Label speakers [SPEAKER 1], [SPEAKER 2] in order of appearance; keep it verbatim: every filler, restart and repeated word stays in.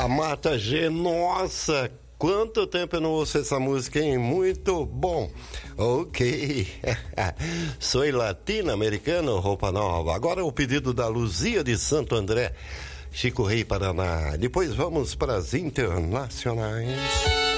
[SPEAKER 1] A Marta G, nossa, quanto tempo eu não ouço essa música, hein? Muito bom. Ok. Sou latino-americano, roupa nova. Agora o pedido da Luzia de Santo André, Chico Rei, Paraná. Depois vamos para as internacionais.